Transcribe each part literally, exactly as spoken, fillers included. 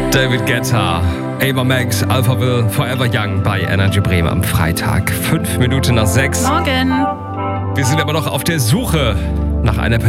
David Guetta, Ava Max, Alphaville, Forever Young bei Energy Bremen am Freitag. Fünf Minuten nach sechs. Morgen. Wir sind aber noch auf der Suche nach einer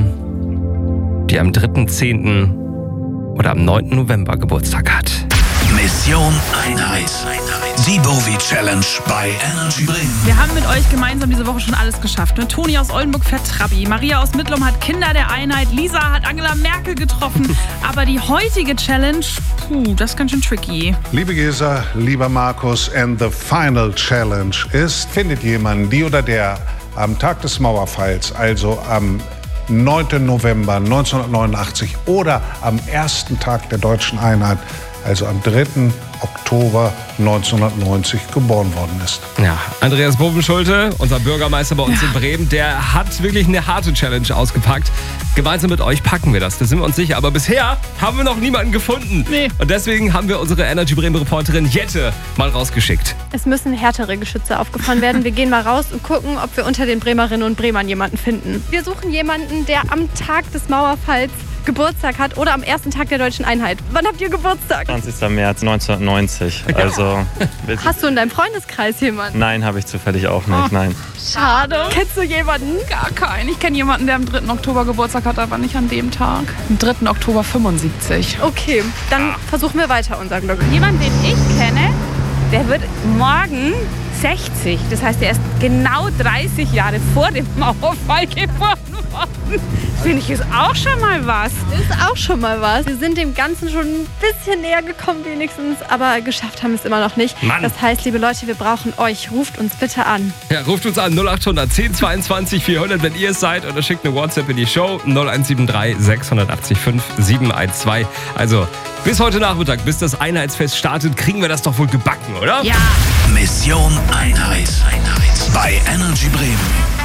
Person, die am dritten zehnten oder am neunten November Geburtstag hat. Mission Einheit. Die Bowie Challenge bei Energy Bremen. Wir haben mit euch gemeinsam diese Woche schon alles geschafft. Ne? Toni aus Oldenburg fährt Trabi, Maria aus Mittlum hat Kinder der Einheit, Lisa hat Angela Merkel getroffen. Aber die heutige Challenge, puh, das ist ganz schön tricky. Liebe Gesa, lieber Markus, and the final challenge ist, findet jemand, die oder der am Tag des Mauerfalls, also am neunten November neunzehnhundertneunundachtzig oder am ersten Tag der deutschen Einheit, also am dritten Oktober neunzehnhundertneunzig geboren worden ist. Ja, Andreas Bovenschulte, unser Bürgermeister bei uns ja. in Bremen, der hat wirklich eine harte Challenge ausgepackt. Gemeinsam mit euch packen wir das, da sind wir uns sicher. Aber bisher haben wir noch niemanden gefunden. Nee. Und deswegen haben wir unsere Energy Bremen Reporterin Jette mal rausgeschickt. Es müssen härtere Geschütze aufgefahren werden. Wir gehen mal raus und gucken, ob wir unter den Bremerinnen und Bremern jemanden finden. Wir suchen jemanden, der am Tag des Mauerfalls Geburtstag hat oder am ersten Tag der deutschen Einheit. Wann habt ihr Geburtstag? zwanzigsten März neunzehnhundertneunzig. Also, hast du in deinem Freundeskreis jemanden? Nein, habe ich zufällig auch nicht, oh. nein. Schade. Kennst du jemanden? Gar keinen. Ich kenne jemanden, der am dritten Oktober Geburtstag hat, aber nicht an dem Tag. Am dritten Oktober fünfundsiebzig. Okay, dann versuchen wir weiter unser Glück. Jemand, den ich kenne, der wird morgen sechzig. Das heißt, er ist genau dreißig Jahre vor dem Mauerfall geboren worden. Finde ich, ist auch schon mal was. Ist auch schon mal was. Wir sind dem Ganzen schon ein bisschen näher gekommen wenigstens, aber geschafft haben wir es immer noch nicht. Mann. Das heißt, liebe Leute, wir brauchen euch. Ruft uns bitte an. Ja, ruft uns an null achthundert zehn zweiundzwanzig vierhundert, wenn ihr es seid, oder schickt eine WhatsApp in die Show null eins sieben drei sechs acht fünf sieben eins zwei. Also bis heute Nachmittag, bis das Einheitsfest startet, kriegen wir das doch wohl gebacken, oder? Ja. Mission Einheit. Bei Energy Bremen.